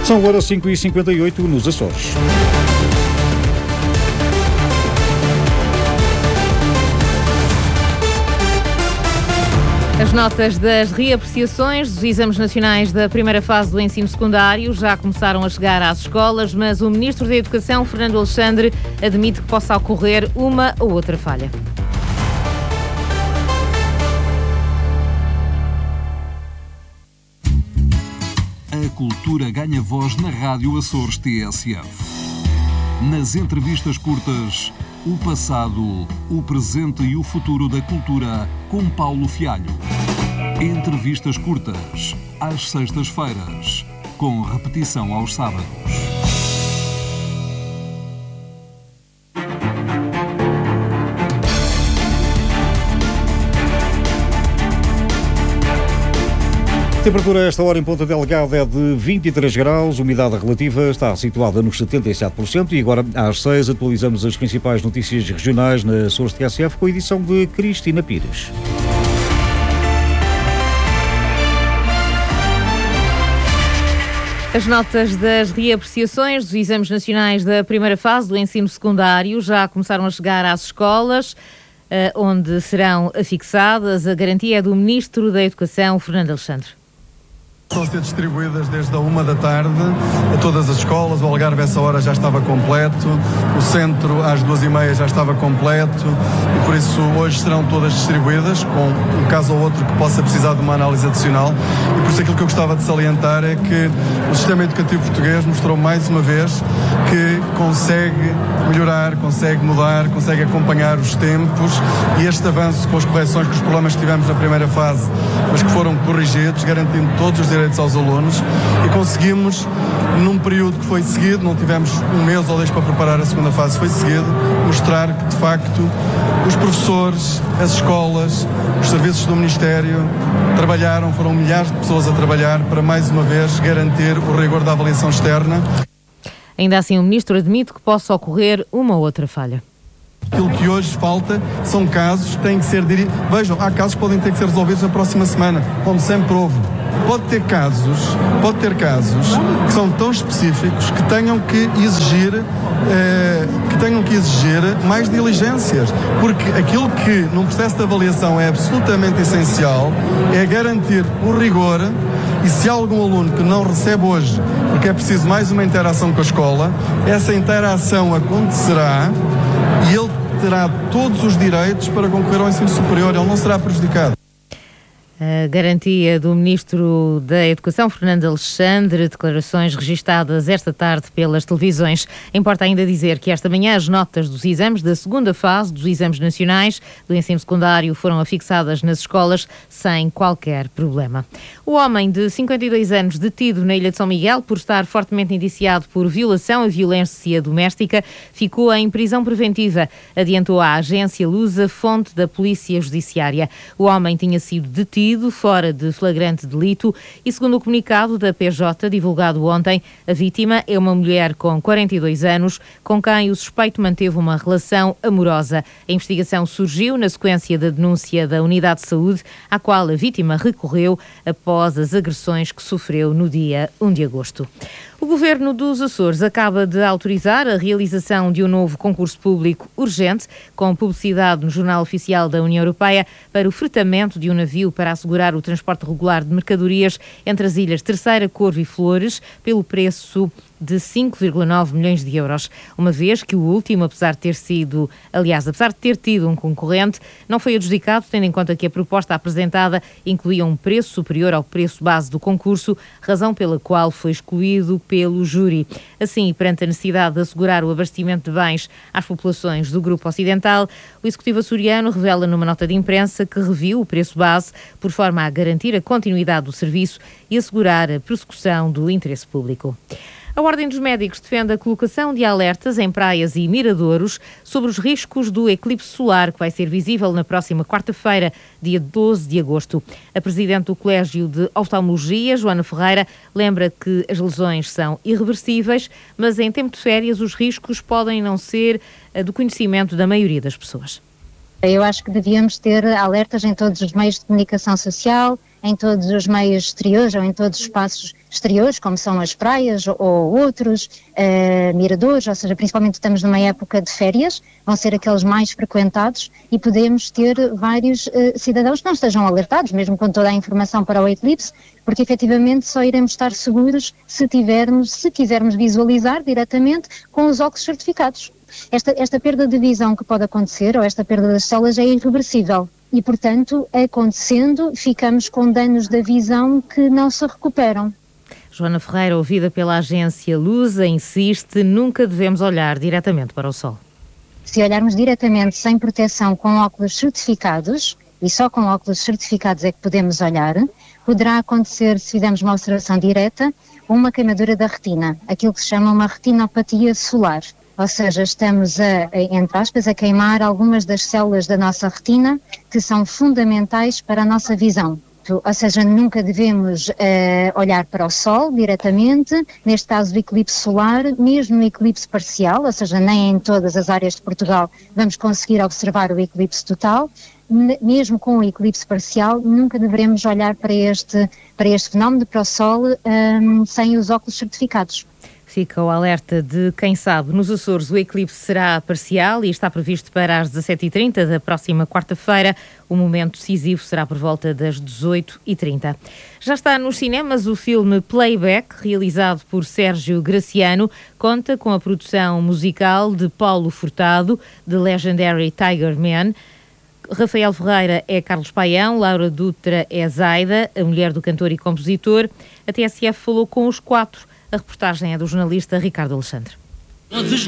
São agora 5h58 nos Açores. As notas das reapreciações dos exames nacionais da primeira fase do ensino secundário já começaram a chegar às escolas, mas o Ministro da Educação, Fernando Alexandre, admite que possa ocorrer uma ou outra falha. A cultura ganha voz na Rádio Açores TSF. Nas entrevistas curtas, o passado, o presente e o futuro da cultura, com Paulo Fialho. Entrevistas curtas, às sextas-feiras, com repetição aos sábados. A temperatura a esta hora em Ponta Delgada é de 23 graus, a umidade relativa está situada nos 77% e agora às 6 atualizamos as principais notícias regionais na Açores TSF com a edição de Cristina Pires. As notas das reapreciações dos exames nacionais da primeira fase do ensino secundário já começaram a chegar às escolas, onde serão afixadas. A garantia é do Ministro da Educação, Fernando Alexandre. Estão a ser distribuídas desde a 1 da tarde a todas as escolas. O Algarve, essa hora, já estava completo. O centro, às 2h30, já estava completo. E por isso, hoje serão todas distribuídas, com um caso ou outro que possa precisar de uma análise adicional. E por isso, aquilo que eu gostava de salientar é que o sistema educativo português mostrou mais uma vez que consegue melhorar, consegue mudar, consegue acompanhar os tempos. E este avanço, com as correções, com os problemas que tivemos na primeira fase, mas que foram corrigidos, garantindo todos os direitos aos alunos, e conseguimos, num período que foi seguido, não tivemos um mês ou dois para preparar a segunda fase, foi seguido, mostrar que, de facto, os professores, as escolas, os serviços do Ministério trabalharam, foram milhares de pessoas a trabalhar para, mais uma vez, garantir o rigor da avaliação externa. Ainda assim, o Ministro admite que possa ocorrer uma ou outra falha. Aquilo que hoje falta são casos que têm que ser dirigidos. Vejam, há casos que podem ter que ser resolvidos na próxima semana, como sempre houve. Pode ter casos que são tão específicos que tenham que exigir mais diligências, porque aquilo que num processo de avaliação é absolutamente essencial é garantir o rigor. E se há algum aluno que não recebe hoje, porque é preciso mais uma interação com a escola, essa interação acontecerá e ele terá todos os direitos para concorrer ao ensino superior, ele não será prejudicado. A garantia do Ministro da Educação, Fernando Alexandre, declarações registadas esta tarde pelas televisões. Importa ainda dizer que esta manhã as notas dos exames da segunda fase dos exames nacionais do ensino secundário foram afixadas nas escolas sem qualquer problema. O homem de 52 anos detido na Ilha de São Miguel por estar fortemente indiciado por violação e violência doméstica ficou em prisão preventiva, adiantou a agência Lusa, fonte da Polícia Judiciária. O homem tinha sido detido fora de flagrante delito e, segundo o comunicado da PJ divulgado ontem, a vítima é uma mulher com 42 anos com quem o suspeito manteve uma relação amorosa. A investigação surgiu na sequência da denúncia da Unidade de Saúde, à qual a vítima recorreu após as agressões que sofreu no dia 1 de agosto. O Governo dos Açores acaba de autorizar a realização de um novo concurso público urgente, com publicidade no Jornal Oficial da União Europeia, para o fretamento de um navio para assegurar o transporte regular de mercadorias entre as ilhas Terceira, Corvo e Flores, pelo preço de 5,9 milhões de euros, uma vez que o último, apesar de ter tido um concorrente, não foi adjudicado, tendo em conta que a proposta apresentada incluía um preço superior ao preço base do concurso, razão pela qual foi excluído pelo júri. Assim, perante a necessidade de assegurar o abastecimento de bens às populações do Grupo Ocidental, o Executivo açoriano revela numa nota de imprensa que reviu o preço base por forma a garantir a continuidade do serviço e assegurar a prossecução do interesse público. A Ordem dos Médicos defende a colocação de alertas em praias e miradouros sobre os riscos do eclipse solar, que vai ser visível na próxima quarta-feira, dia 12 de agosto. A Presidente do Colégio de Oftalmologia, Joana Ferreira, lembra que as lesões são irreversíveis, mas em tempo de férias os riscos podem não ser do conhecimento da maioria das pessoas. Eu acho que devíamos ter alertas em todos os meios de comunicação social, em todos os meios exteriores ou em todos os espaços exteriores, como são as praias ou outros miradores, ou seja, principalmente estamos numa época de férias, vão ser aqueles mais frequentados e podemos ter vários cidadãos que não estejam alertados, mesmo com toda a informação para o eclipse, porque efetivamente só iremos estar seguros se quisermos visualizar diretamente com os óculos certificados. Esta perda de visão que pode acontecer, ou esta perda das células, é irreversível. E, portanto, acontecendo, ficamos com danos da visão que não se recuperam. Joana Ferreira, ouvida pela agência Lusa, insiste: nunca devemos olhar diretamente para o sol. Se olharmos diretamente sem proteção com óculos certificados, e só com óculos certificados é que podemos olhar, poderá acontecer, se fizermos uma observação direta, uma queimadura da retina, aquilo que se chama uma retinopatia solar. Ou seja, estamos entre aspas, a queimar algumas das células da nossa retina que são fundamentais para a nossa visão. Ou seja, nunca devemos olhar para o sol diretamente, neste caso do eclipse solar, mesmo no eclipse parcial, ou seja, nem em todas as áreas de Portugal vamos conseguir observar o eclipse total. Mesmo com o eclipse parcial, nunca devemos olhar para este fenómeno, para o sol, sem os óculos certificados. Fica o alerta de quem sabe. Nos Açores o eclipse será parcial e está previsto para as 17h30 da próxima quarta-feira. O momento decisivo será por volta das 18h30. Já está nos cinemas o filme Playback, realizado por Sérgio Graciano. Conta com a produção musical de Paulo Furtado, The Legendary Tiger Man. Rafael Ferreira é Carlos Paião, Laura Dutra é Zaida, a mulher do cantor e compositor. A TSF falou com os 4. A reportagem é do jornalista Ricardo Alexandre.